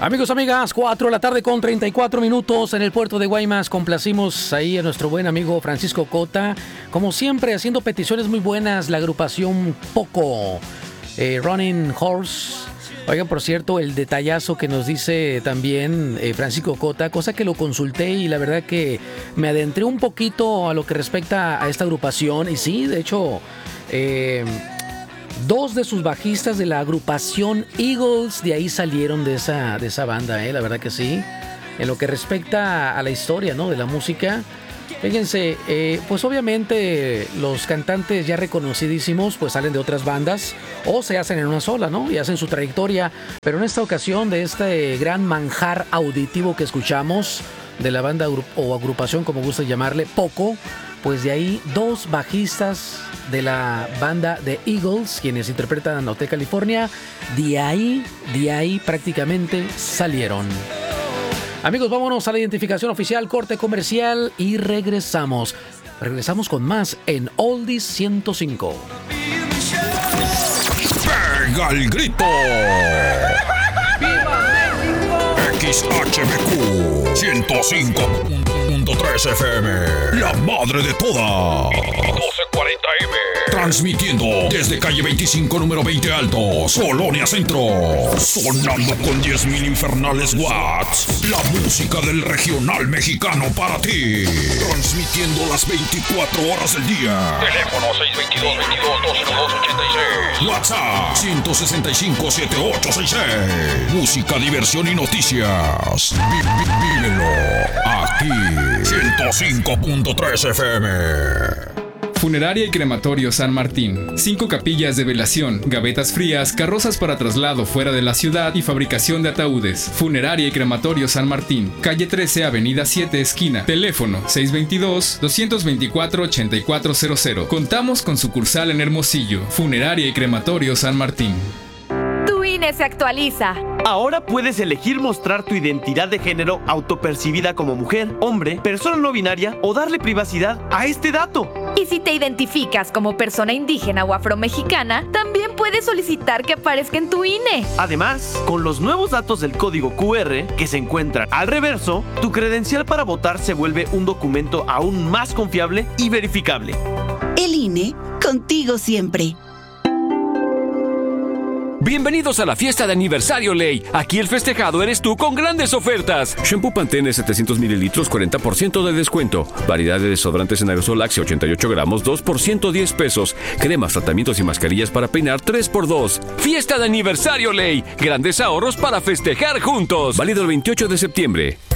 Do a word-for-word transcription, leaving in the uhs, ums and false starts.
Amigos, amigas, cuatro de la tarde con treinta y cuatro minutos en el puerto de Guaymas. Complacimos ahí a nuestro buen amigo Francisco Cota. Como siempre, haciendo peticiones muy buenas, la agrupación Poco, eh, Running Horse. Oigan, por cierto, el detallazo que nos dice también eh, Francisco Cota, cosa que lo consulté y la verdad que me adentré un poquito a lo que respecta a esta agrupación. Y sí, de hecho... Eh, Dos de sus bajistas de la agrupación Eagles de ahí salieron de esa, de esa banda, ¿eh? La verdad que sí. En lo que respecta a la historia, ¿no?, de la música, fíjense, eh, pues obviamente los cantantes ya reconocidísimos pues salen de otras bandas o se hacen en una sola, ¿no? Y hacen su trayectoria. Pero en esta ocasión, de este gran manjar auditivo que escuchamos de la banda o agrupación, como gusta llamarle, Poco, pues de ahí dos bajistas de la banda de Eagles, quienes interpretan Hotel California, de ahí, de ahí prácticamente salieron. Amigos, vámonos a la identificación oficial, corte comercial y regresamos. Regresamos con más en Oldies ciento cinco. ¡Pega el grito! ¡Viva México! X H B Q ciento cinco punto tres F M, la madre de todas. doce cuarenta M. Transmitiendo desde calle veinticinco, número veinte Altos, Colonia Centro. Sonando con diez mil infernales watts. La música del regional mexicano para ti. Transmitiendo las veinticuatro horas del día. Teléfono seis dos dos, veintidós, doscientos ochenta y seis. WhatsApp ciento sesenta y cinco, setenta y ocho sesenta y seis. Música, diversión y noticias. Vi, vi, vívelo aquí. ciento cinco punto tres F M. Funeraria y Crematorio San Martín. Cinco capillas de velación, gavetas frías, carrozas para traslado fuera de la ciudad y fabricación de ataúdes. Funeraria y Crematorio San Martín. Calle trece, Avenida siete, esquina. Teléfono seis dos dos, dos dos cuatro, ocho cuatro cero cero. Contamos con sucursal en Hermosillo. Funeraria y Crematorio San Martín. Tu I N E se actualiza. Ahora puedes elegir mostrar tu identidad de género autopercibida como mujer, hombre, persona no binaria o darle privacidad a este dato. Y si te identificas como persona indígena o afromexicana, también puedes solicitar que aparezca en tu I N E. Además, con los nuevos datos del código Q R que se encuentran al reverso, tu credencial para votar se vuelve un documento aún más confiable y verificable. El I N E, contigo siempre. Bienvenidos a la fiesta de aniversario Ley. Aquí el festejado eres tú con grandes ofertas. Shampoo Pantene setecientos mililitros, cuarenta por ciento de descuento. Variedad de desodorantes en aerosol Axe ochenta y ocho gramos, dos por ciento diez pesos. Cremas, tratamientos y mascarillas para peinar tres por dos. Fiesta de aniversario Ley. Grandes ahorros para festejar juntos. Válido el veintiocho de septiembre.